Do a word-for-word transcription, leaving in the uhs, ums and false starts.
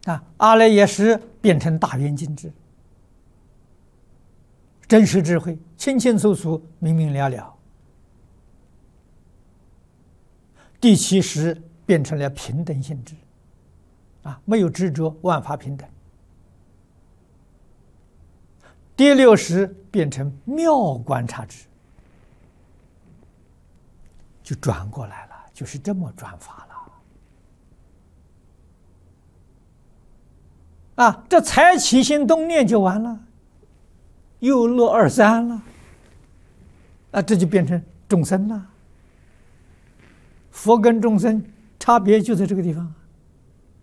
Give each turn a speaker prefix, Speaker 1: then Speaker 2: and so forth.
Speaker 1: 啊，阿赖耶识变成大圆镜智，真实智慧，清清楚楚，明明了了。第七识变成了平等性质，啊，没有执着，万法平等。第六识变成妙观察智，就转过来了，就是这么转法了。啊，这才起心动念就完了，又落二三了，啊，这就变成众生了。佛跟众生差别就在这个地方。